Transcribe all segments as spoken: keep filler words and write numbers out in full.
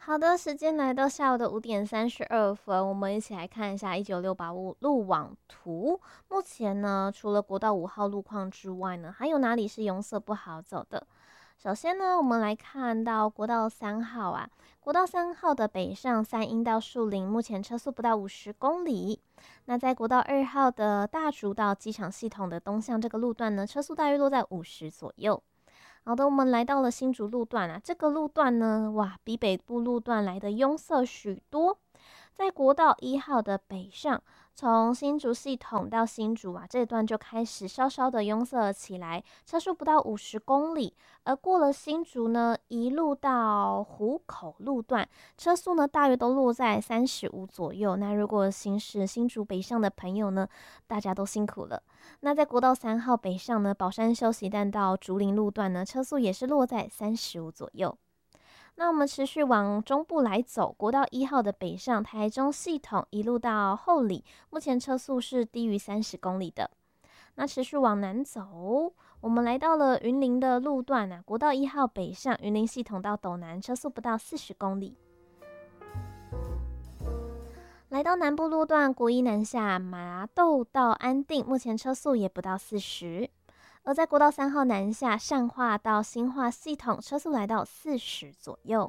好的，时间来到下午的五点三十二分，我们一起来看一下一九六八路路网图。目前呢，除了国道五号路况之外呢，还有哪里是拥塞不好走的？首先呢，我们来看到国道三号啊，国道三号的北上三鹰到树林，目前车速不到五十公里。那在国道二号的大竹到机场系统的东向这个路段呢，车速大约落在五十左右。好的，我们来到了新竹路段啊，这个路段呢，哇，比北部路段来的拥塞许多。在国道一号的北上，从新竹系统到新竹啊，这段就开始稍稍的拥塞了起来，车速不到五十公里。而过了新竹呢，一路到湖口路段，车速呢大约都落在三十五左右。那如果行驶新竹北上的朋友呢，大家都辛苦了。那在国道三号北上呢，宝山休息站到竹林路段呢，车速也是落在三十五左右。那我们持续往中部来走，国道一号的北上台中系统一路到后里，目前车速是低于三十公里的。那持续往南走，我们来到了云林的路段啊，国道一号北上云林系统到斗南，车速不到四十公里。来到南部路段，国一南下麻豆到安定，目前车速也不到四十。而在国道三号南下善化到新化系统，车速来到四十左右。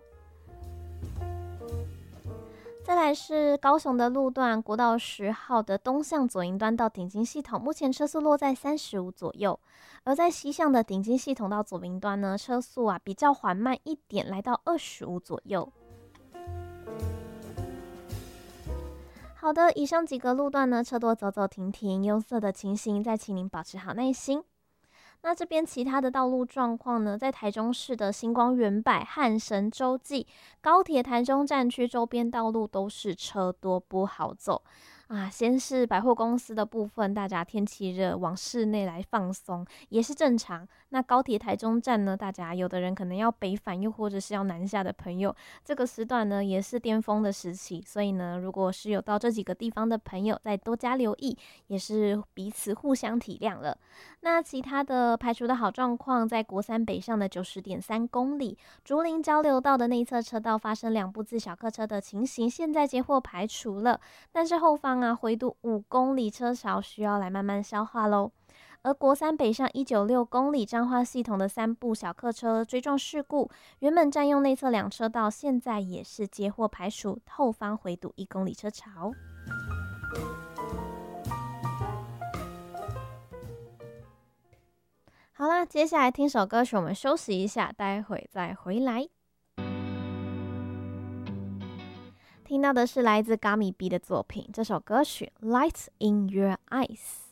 再来是高雄的路段，国道十号的东向左营端到顶金系统，目前车速落在三十五左右。而在西向的顶金系统到左营端呢，车速啊比较缓慢一点，来到二十五左右。好的，以上几个路段呢，车多走走停停，拥塞的情形，再请您保持好耐心。那这边其他的道路状况呢，在台中市的星光远百、汉神洲际、高铁台中站区周边道路都是车多不好走啊。先是百货公司的部分，大家天气热往室内来放松也是正常。那高铁台中站呢，大家有的人可能要北返，又或者是要南下的朋友，这个时段呢也是巅峰的时期，所以呢，如果是有到这几个地方的朋友，再多加留意，也是彼此互相体谅了。那其他的排除的好状况，在国三北上的九十点三公里，竹林交流道的内侧车道发生两部自小客车的情形，现在接获排除了，但是后方啊回堵五公里车潮需要来慢慢消化喽。而国三北上一九六公里彰化系统的三部小客车追撞事故，原本占用内侧两车道，现在也是接获排除，后方回堵一公里车潮。好啦，接下来听首歌曲，我们休息一下，待会再回来。听到的是来自 Gummy B 的作品，这首歌曲《Lights in Your Eyes》。